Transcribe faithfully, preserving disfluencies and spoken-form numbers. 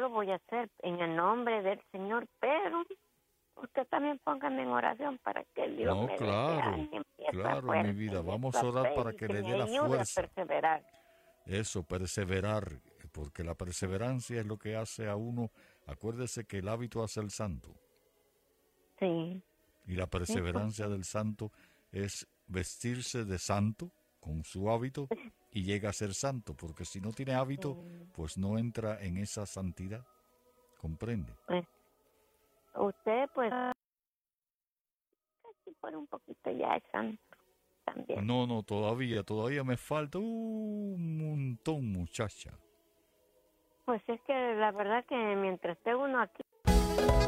lo voy a hacer en el nombre del Señor, pero usted también póngame en oración para que Dios No, me claro, dé ánimo y esa claro, mi fuerza vida. y Vamos esa a orar fe para y que que le me dé la ayude a fuerza. perseverar. Eso, perseverar, porque la perseverancia es lo que hace a uno. Acuérdese que el hábito hace el santo. Sí. Y la Sí, perseverancia porque del santo es vestirse de santo con su hábito y llega a ser santo, porque si no tiene hábito, sí, pues no entra en esa santidad. ¿Comprende? pues, usted pues casi por un poquito ya es santo también. No, no, todavía, todavía me falta un montón, muchacha. Pues es que la verdad que mientras esté uno aquí